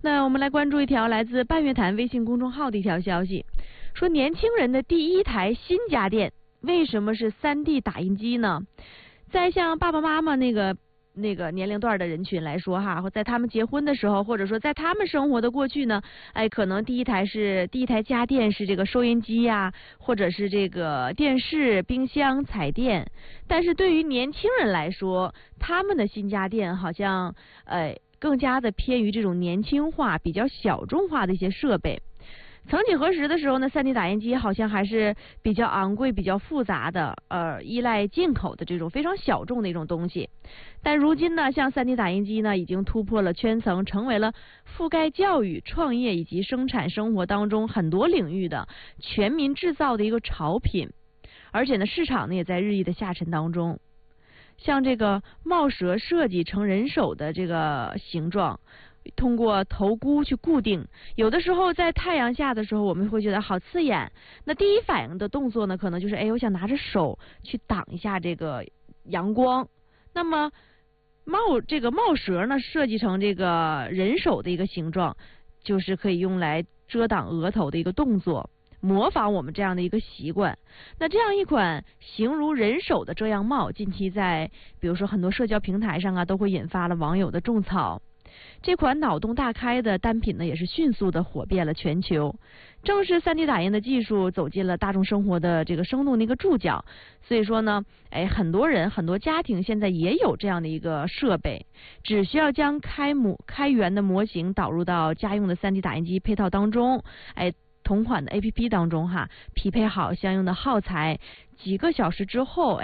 那我们来关注一条来自半月谈微信公众号的一条消息，说年轻人的第一台新家电为什么是 3D 打印机呢？在像爸爸妈妈那个年龄段的人群来说哈，或在他们结婚的时候，或者说在他们生活的过去呢，可能第一台家电是这个收音机呀，或者是这个电视、冰箱、彩电。但是对于年轻人来说，他们的新家电好像更加的偏于这种年轻化、比较小众化的一些设备。曾几何时的时候呢，3D 打印机好像还是比较昂贵、比较复杂的，依赖进口的这种非常小众的一种东西。但如今呢，像3D 打印机呢，已经突破了圈层，成为了覆盖教育、创业以及生产生活当中很多领域的全民制造的一个潮品。而且呢，市场呢也在日益的下沉当中。像这个帽舌设计成人手的这个形状，通过头箍去固定，有的时候在太阳下的时候我们会觉得好刺眼，那第一反应的动作呢可能就是我想拿着手去挡一下这个阳光。那么这个帽舌呢设计成这个人手的一个形状，就是可以用来遮挡额头的一个动作，模仿我们这样的一个习惯。那这样一款形如人手的遮阳帽，近期在比如说很多社交平台上都会引发了网友的种草。这款脑洞大开的单品呢，也是迅速的火遍了全球。正是 3D 打印的技术走进了大众生活的这个生动的一个注脚，所以说呢，很多人很多家庭现在也有这样的一个设备，只需要将开源的模型导入到家用的 3D 打印机配套当中，同款的 APP 当中匹配好相应的耗材，几个小时之后